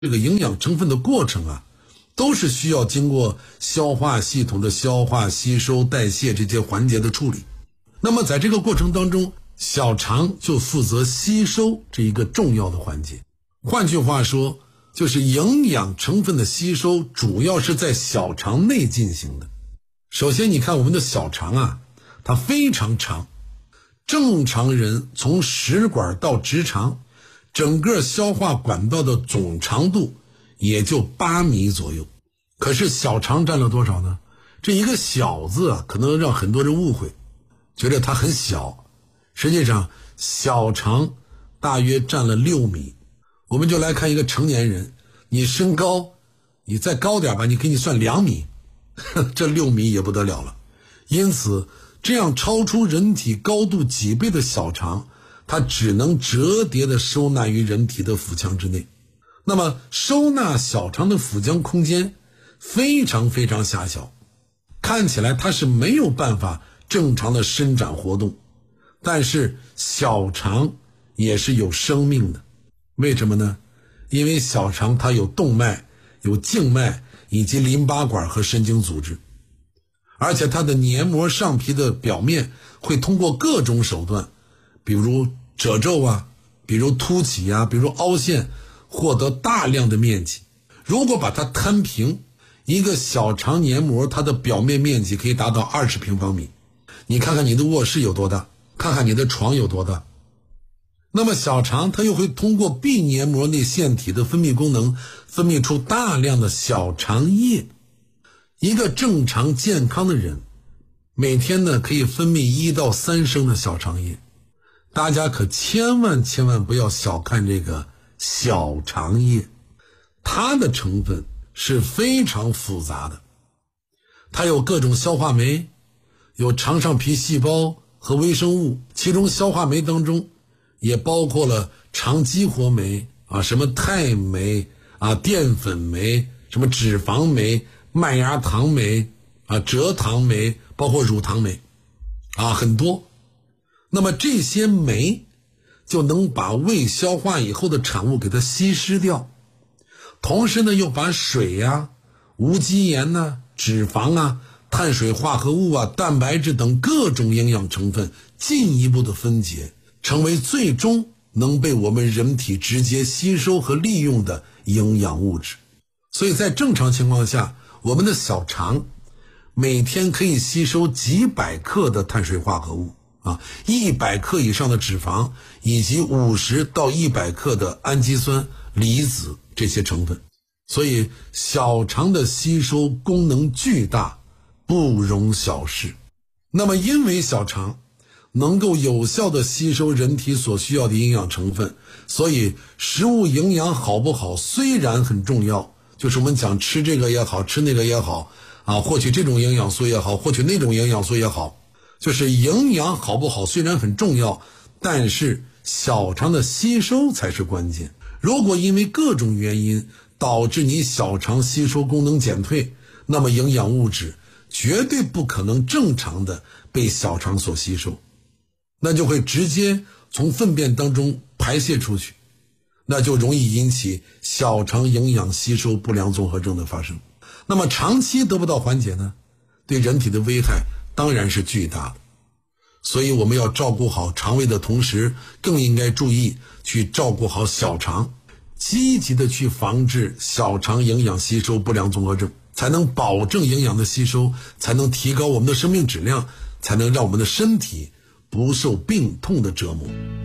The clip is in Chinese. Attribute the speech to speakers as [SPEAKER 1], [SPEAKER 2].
[SPEAKER 1] 这个营养成分的过程啊，都是需要经过消化系统的消化、吸收、代谢这些环节的处理。那么在这个过程当中，小肠就负责吸收这一个重要的环节。换句话说，就是营养成分的吸收主要是在小肠内进行的。首先你看我们的小肠啊，它非常长，正常人从食管到直肠，整个消化管道的总长度也就8米左右。可是小肠占了多少呢？这一个小字啊，可能让很多人误会，觉得它很小。实际上小肠大约占了6米。我们就来看一个成年人，你身高你再高点吧，你给你算2米，这6米也不得了了。因此这样超出人体高度几倍的小肠，它只能折叠的收纳于人体的腹腔之内。那么收纳小肠的腹腔空间非常非常狭小，看起来它是没有办法正常的伸展活动。但是小肠也是有生命的，为什么呢？因为小肠它有动脉、有静脉以及淋巴管和神经组织，而且它的黏膜上皮的表面会通过各种手段，比如褶皱啊，比如凸起啊，比如凹陷，获得大量的面积。如果把它摊平，一个小肠黏膜它的表面面积可以达到20平方米。你看看你的卧室有多大，看看你的床有多大。那么小肠它又会通过壁黏膜内腺体的分泌功能，分泌出大量的小肠液。一个正常健康的人每天呢可以分泌1到3升的小肠液。大家可千万不要小看这个小肠液，它的成分是非常复杂的。它有各种消化酶，有肠上皮细胞和微生物，其中消化酶当中也包括了肠激活酶啊，什么肽酶啊、淀粉酶、什么脂肪酶、麦芽糖酶啊、蔗糖酶，包括乳糖酶啊，很多。那么这些酶就能把未消化以后的产物给它稀释掉，同时呢又把水呀、无机盐呐、脂肪啊、碳水化合物啊、蛋白质等各种营养成分进一步的分解，成为最终能被我们人体直接吸收和利用的营养物质。所以在正常情况下，我们的小肠每天可以吸收几百克的碳水化合物啊，100克以上的脂肪，以及50到100克的氨基酸、离子这些成分。所以小肠的吸收功能巨大，不容小视。那么因为小肠能够有效地吸收人体所需要的营养成分，所以食物营养好不好虽然很重要，就是我们讲吃这个也好，吃那个也好啊，获取这种营养素也好，获取那种营养素也好，就是营养好不好虽然很重要，但是小肠的吸收才是关键。如果因为各种原因导致你小肠吸收功能减退，那么营养物质绝对不可能正常的被小肠所吸收，那就会直接从粪便当中排泄出去，那就容易引起小肠营养吸收不良综合症的发生。那么长期得不到缓解呢，对人体的危害当然是巨大的。所以我们要照顾好肠胃的同时，更应该注意去照顾好小肠，积极的去防治小肠营养吸收不良综合症，才能保证营养的吸收，才能提高我们的生命质量，才能让我们的身体不受病痛的折磨。